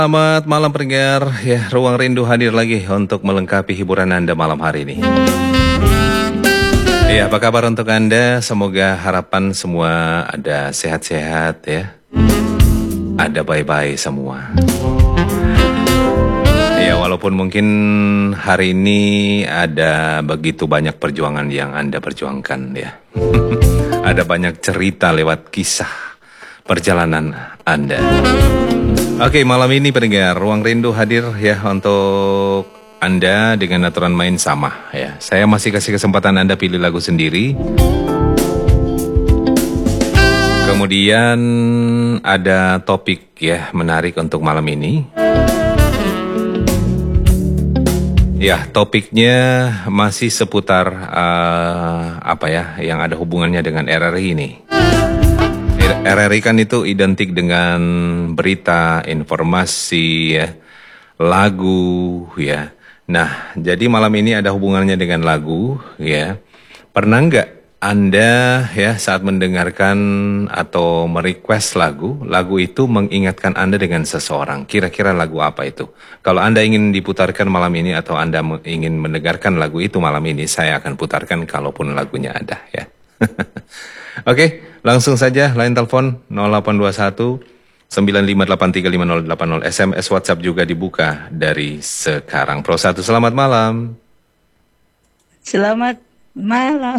Selamat malam pendengar, ya Ruang Rindu hadir lagi untuk melengkapi hiburan Anda malam hari ini. Ya, apa kabar untuk Anda? Semoga harapan semua ada sehat-sehat ya. Ada bye-bye semua. Ya, walaupun mungkin hari ini ada begitu banyak perjuangan yang Anda perjuangkan ya. Ada banyak cerita lewat kisah perjalanan Anda. Oke, malam ini pendengar Ruang Rindu hadir ya untuk Anda dengan aturan main sama ya. Saya masih kasih kesempatan Anda pilih lagu sendiri. Kemudian ada topik ya menarik untuk malam ini. Ya, topiknya masih seputar yang ada hubungannya dengan RRI ini. RRI kan itu identik dengan berita, informasi, ya, lagu, ya. Nah, jadi malam ini ada hubungannya dengan lagu, ya. Pernah nggak Anda ya saat mendengarkan atau merequest lagu itu mengingatkan Anda dengan seseorang? Kira-kira lagu apa itu? Kalau Anda ingin diputarkan malam ini atau Anda ingin mendengarkan lagu itu malam ini, saya akan putarkan kalaupun lagunya ada, ya. Oke, langsung saja line telepon 0821 958358080, SMS WhatsApp juga dibuka dari sekarang. Pro 1, selamat malam. Selamat malam.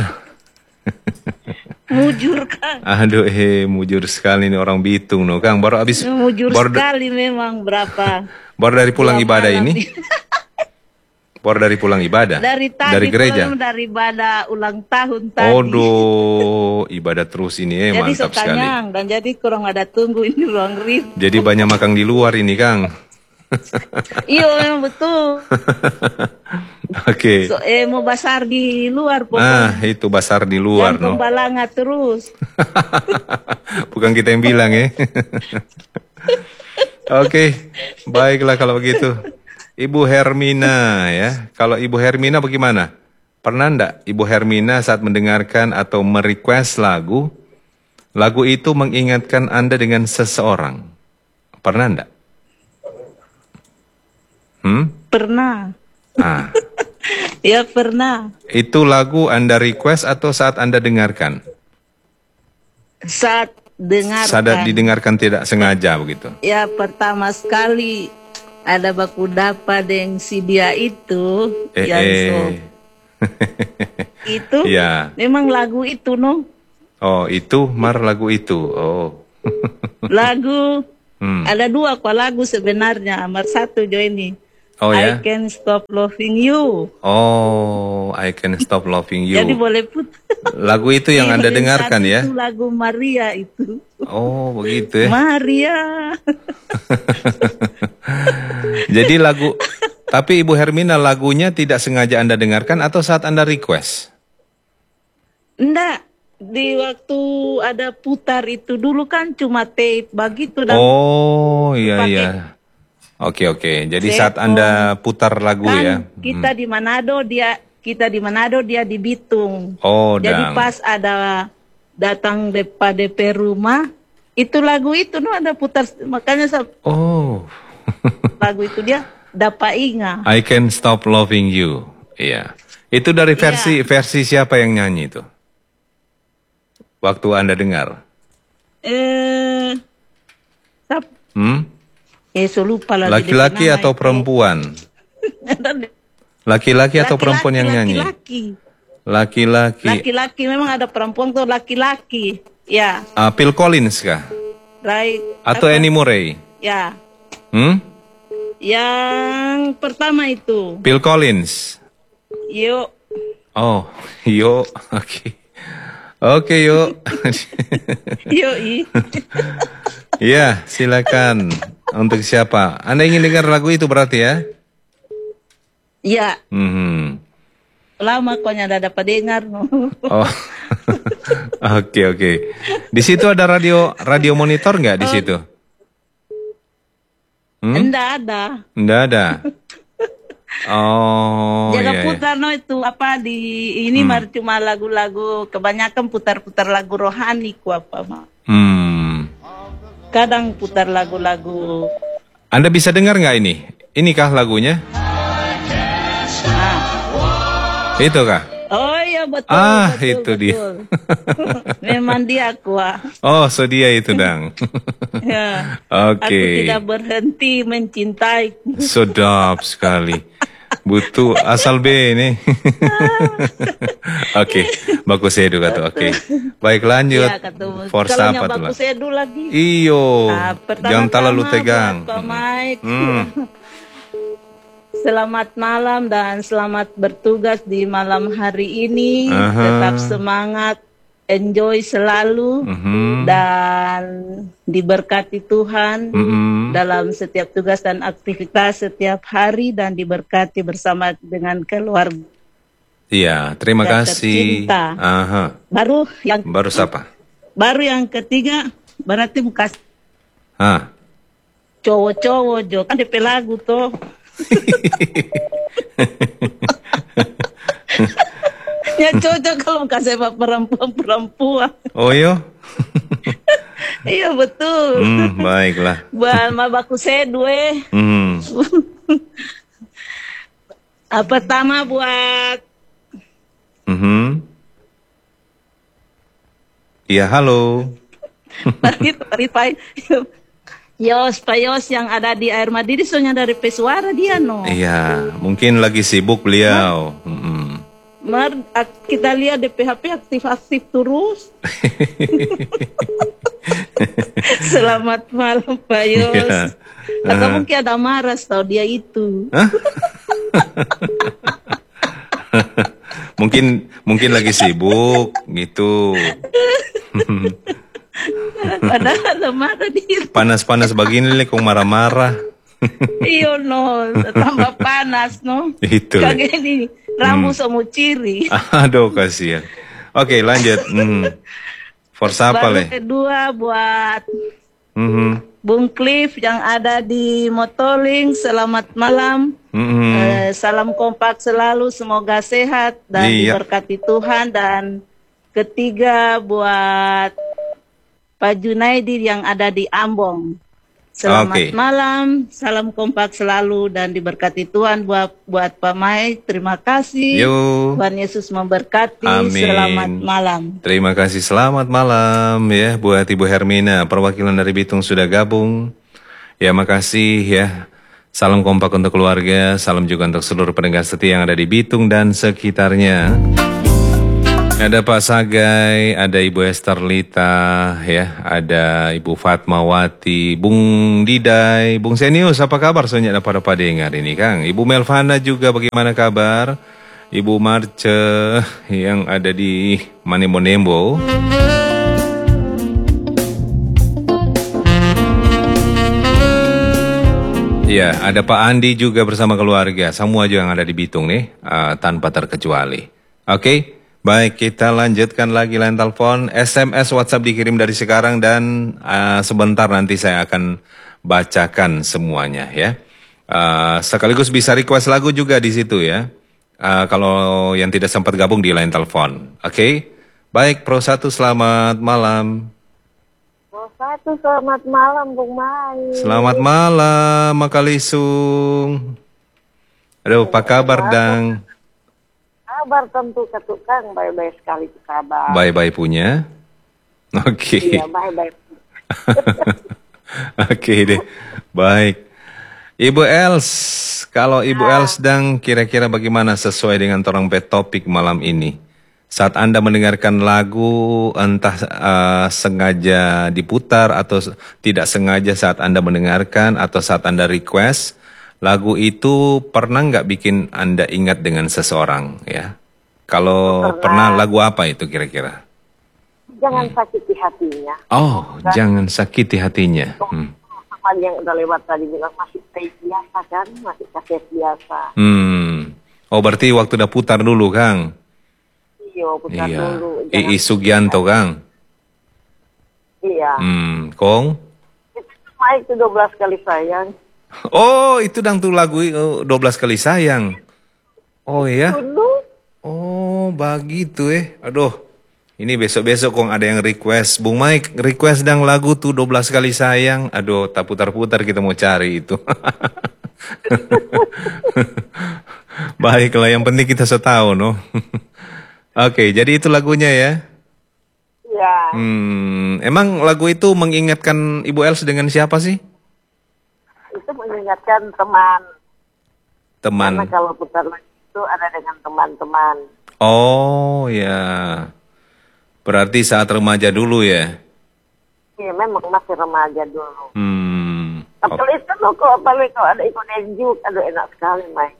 Mujur Kang. Aduh, mujur sekali nih orang Bitung no Kang. Baru habis mujur sekali memang berapa. Baru dari pulang ibadah ini. Baru dari pulang ibadah? Dari tadi, dari gereja? Dari ibadah ulang tahun tadi. Aduh, ibadah terus ini jadi mantap sekali. Dan jadi kurang ada tunggu ini Ruang Rindu. Jadi banyak makan di luar ini Kang. Iya memang betul. Oke. Mau basar di luar pokoknya. Itu basar di luar no. Pembalanga terus. Bukan kita yang bilang ya. Oke, baiklah kalau begitu. Ibu Hermina ya. Kalau Ibu Hermina bagaimana? Pernah enggak Ibu Hermina saat mendengarkan atau merequest lagu itu mengingatkan Anda dengan seseorang? Pernah enggak? Pernah. Ya pernah. Itu lagu Anda request atau saat Anda dengarkan? Saat dengarkan. Saat didengarkan tidak sengaja begitu? Ya pertama sekali ada baku dapat dengan si dia itu. Itu ya. Memang lagu itu no. Oh itu lagu itu. Oh. Lagu ada dua kok lagu sebenarnya. Nomor satu jo ini. Oh ya. I Can Stop Loving You. Oh, I Can Stop Loving You. Jadi boleh putar. Lagu itu yang Anda dengarkan ya? Itu lagu Maria itu. Oh, begitu ya. Maria. Jadi tapi Ibu Hermina lagunya tidak sengaja Anda dengarkan atau saat Anda request? Enggak. Di waktu ada putar itu dulu kan cuma tape begitu. Oh, iya. Oke. Jadi saat Anda putar lagu kan ya. Kita di Manado, dia di Bitung. Oh, jadi pas ada datang DP rumah, itu lagu itu ada putar, makanya lagu itu dia dapat ingat. I Can Stop Loving You. Iya. Itu dari versi siapa yang nyanyi itu? Waktu Anda dengar? Lupa lagi. Laki-laki atau perempuan? Laki-laki atau perempuan yang nyanyi? Laki-laki. Laki-laki, memang ada perempuan tuh laki-laki. Ya. Phil Collins kah? Right. Atau Annie Murray? Ya. Yang pertama itu. Phil Collins. Yuk. Oh, yuk. Oke, yuk. Yuk. Ya, silakan. Untuk siapa? Anda ingin dengar lagu itu berarti ya? Iya. Lama kok nggak dapat dengar. Oh. Oke. Di situ ada radio monitor nggak di situ? Enggak ada. Oh. Jaga putar itu ini cuma lagu-lagu, kebanyakan putar-putar lagu rohani ku apa mah. Hmm. Kadang putar lagu-lagu Anda bisa dengar nggak ini? Inikah lagunya? Ah. Itu kah? Oh iya betul, Ah, betul, itu dia. betul. Memang dia kuah. Oh, so dia itu, Dang. Ya, aku Oke. tidak berhenti mencintai. Sedap sekali. Butuh asal B ini. Oke, bagus edu kata. Oke. Baik lanjut. Ya, ketemu. Force Kalau apa tuh nyoba lah? kusedu lagi. Iyo, jangan terlalu Pertama-tama tegang. buat Pak Mike. Hmm. Selamat malam dan selamat bertugas di malam hari ini. Aha. Tetap semangat, enjoy selalu, Mhm. dan diberkati Tuhan Mhm. dalam setiap tugas dan aktivitas setiap hari, dan diberkati bersama dengan keluarga Iya, terima kasih. tercinta. Aha. Baru siapa? Baru yang ketiga berarti bukan Ah. cowok-cowok jo kan DP lagu tuh. Ya cocok kalau kasih perempuan-perempuan. Oh yo. Iya betul. Baiklah. Buat mabaku sedue. Hmm. Pertama buat Mhm. Iya, halo. Rifai. Pak Yos yang ada di Air Madidi soalnya dari pesuara dia no. Iya, mungkin lagi sibuk beliau. Kita lihat di PHP aktif-aktif terus. Selamat malam Pak Yos. Iya. Atau mungkin ada Maras tahu dia itu. Mungkin lagi sibuk gitu. Padahal ada marah dia. Panas-panas begini nih kok marah-marah. Iyo no, tambah panas no. Itu. Kayak ini rambut sama ciri. Aduh, kasihan. Oke, lanjut. Force apa Baru leh? kedua buat Mhm. Bung Cliff yang ada di Motoling, selamat malam. Salam kompak selalu, semoga sehat dan Iya. diberkati Tuhan. Dan ketiga buat Pak Junaidi yang ada di Ambon. Selamat Oke. malam, salam kompak selalu dan diberkati Tuhan. Buat Pak Mai, terima kasih. Yo. Tuhan Yesus memberkati. Amin. Selamat malam. Terima kasih, selamat malam ya buat Ibu Hermina, perwakilan dari Bitung sudah gabung. Ya, makasih ya. Salam kompak untuk keluarga, salam juga untuk seluruh pendengar setia yang ada di Bitung dan sekitarnya. Ada Pak Sagai, ada Ibu Esther Lita, ya, ada Ibu Fatmawati, Bung Didai, Bung Senius, apa kabar? Soalnya ada pada dengar ini, Kang. Ibu Melvana juga, bagaimana kabar? Ibu Marce yang ada di Manemonembo. Ya, ada Pak Andi juga bersama keluarga. Semua juga yang ada di Bitung nih, tanpa terkecuali. Oke, baik, kita lanjutkan lagi line telepon. SMS WhatsApp dikirim dari sekarang dan sebentar nanti saya akan bacakan semuanya ya. Sekaligus bisa request lagu juga di situ ya. Kalau yang tidak sempat gabung di line telepon. Oke, baik, Pro 1 selamat malam. Satu, selamat malam Bung Mai. Selamat malam, Makalisung. Aduh, apa kabar, Dang? Kabar tentu ketukang, baik-baik sekali itu kabar. Bye-bye punya. Oke. Iya, baik-baik. Oke deh, baik. Ibu Els, kalau Ibu Els Dang, kira-kira bagaimana sesuai dengan torang topik malam ini? Saat Anda mendengarkan lagu, entah sengaja diputar atau tidak sengaja saat Anda mendengarkan atau saat Anda request, lagu itu pernah nggak bikin Anda ingat dengan seseorang ya? Kalau pernah, lagu apa itu kira-kira? Jangan sakiti hatinya. Oh, jangan sakiti hatinya. Apa yang udah lewat tadi bilang masih kayak biasa kan, masih kaset biasa. Oh, berarti waktu udah putar dulu, Kang? Iya, putar Iya. dulu. Ii Sugianto, Kang? Iya. Kong? Mike itu 12 kali sayang. Oh, itu Dang tuh lagu 12 kali sayang. Oh iya? Dulu. Oh, begitu Aduh, Ini besok-besok kong ada yang request. Bung Mike, request dang lagu tuh 12 kali sayang. Aduh, tak putar-putar kita mau cari itu. Baiklah, yang penting kita setahu, no. Oke, jadi itu lagunya ya. Ya, Emang lagu itu mengingatkan Ibu Els dengan siapa sih? itu mengingatkan teman. Teman. Karena kalau putar lagu itu ada dengan teman-teman. Oh ya. Berarti saat remaja dulu ya. Iya, memang masih remaja dulu. Oke. Apalagi itu loh, kok apalagi kalau ada ikut juk, aduh enak sekali, Mike.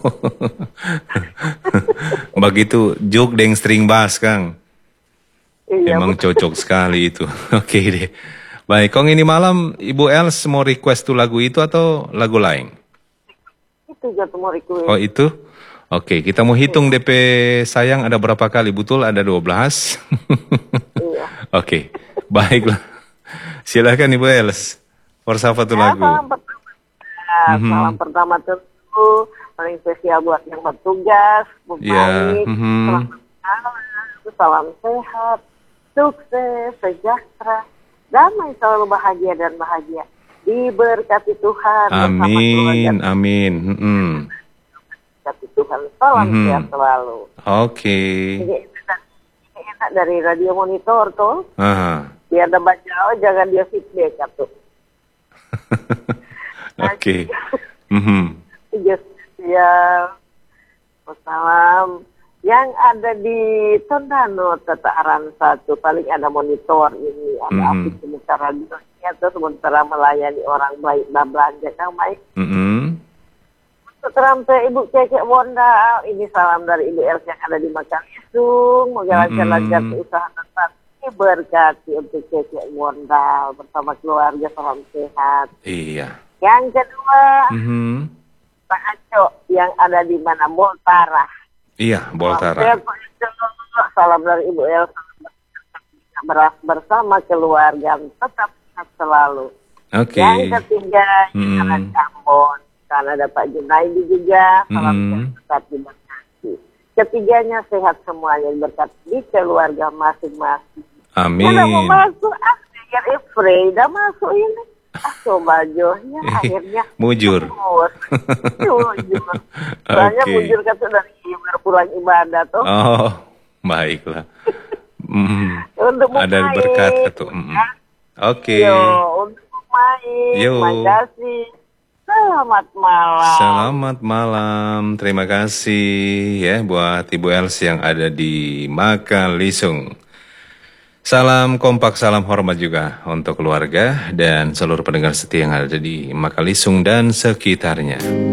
Begitu juk deng string bass, Kang. Iya, Emang cocok sekali itu. Oke deh. Baik, Kong ini malam Ibu Els mau request tuh lagu itu atau lagu lain? itu jatuh mau request. Oh itu? Oke, kita mau hitung DP sayang ada berapa kali? Betul ada 12. Iya. Oke, baiklah. Silakan Ibu Els. Satu Ya, lagu. salam pertama tentu paling spesial buat yang bertugas, Bu Ya, Mike. Salam sehat, sukses, sejahtera, damai, selalu bahagia dan bahagia. Diberkati Tuhan bersama keluarga. Amin. Diberkati Tuhan, salam sehat selalu. Oke. Ini enak dari radio monitor tuh. Aha. Biar ada jauh, jangan dia feedback tuh. Oke. Ya, salam yang ada di Tondano Tataran 1 paling ada monitor ini, ada api sementara radionya terus sementara melayani orang baik belanja Kang Mike. Untuk sampai Ibu Cece Wondal, ini salam dari Ibu Els yang ada di Makassung, moga lancar-lancar usaha tempat. Berkati untuk Cece Wondal bersama keluarga, salam sehat. Iya. Yang kedua, Pak Aco yang ada di mana Boltara. Iya, Boltara. Salam dari Ibu Elsa bersama keluarga, tetap sehat selalu. Oke. Yang ketiga, yang ada di Ambon, karena ada Pak Junaidi juga, salam sehat diberkati. Ketiganya sehat semuanya, berkat di keluarga masing-masing. Amin. Udah mau masuk, biar Ifrey udah masuk ini. Coba Johnya akhirnya mujur. Mujur. Soalnya mujur kata dari pulang ibadah tuh. Oh, baiklah. Untuk ada main, berkat tuh. Oke. Yo, untuk main. Terima kasih. Selamat malam. Selamat malam. Terima kasih ya buat Ibu Els yang ada di Makalisung. Salam kompak, salam hormat juga untuk keluarga dan seluruh pendengar setia yang ada di Makalisung dan sekitarnya.